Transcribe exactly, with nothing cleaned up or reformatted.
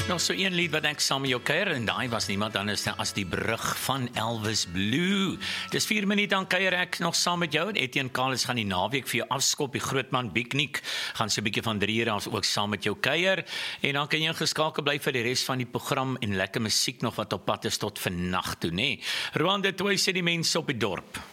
Nog so een lied wat ek saam met jou kuier, en daai was niemand anders as die brug van Elvis Blue. Dis vier minute dan kuier ek nog saam met jou, en Etienne Kalis gaan die naweek vir jou afskop, die grootman Biknik gaan so 'n bietjie van drie uur af ook saam met jou kuier, en dan kan jy geskakel bly vir die res van die program, en lekker musiek nog wat op pad is tot vannag toe, nê. Rwanda twee sê die mense op die dorp.